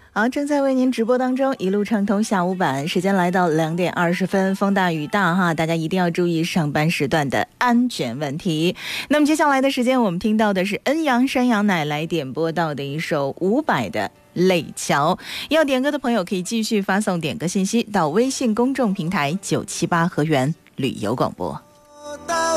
好，正在为您直播当中，一路畅通下午版，时间来到2点20分，风大雨大哈，大家一定要注意上班时段的安全问题。那么接下来的时间，我们听到的是恩阳山羊奶来点播到的一首伍佰的泪桥。要点歌的朋友可以继续发送点歌信息到微信公众平台978河源旅游广播。